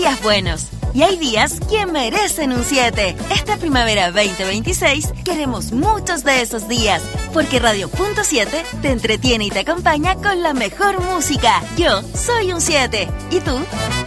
días buenos. Y hay días que merecen un 7. Esta primavera 2026 queremos muchos de esos días, porque Radio Punto 7 te entretiene y te acompaña con la mejor música. Yo soy un 7. ¿Y tú?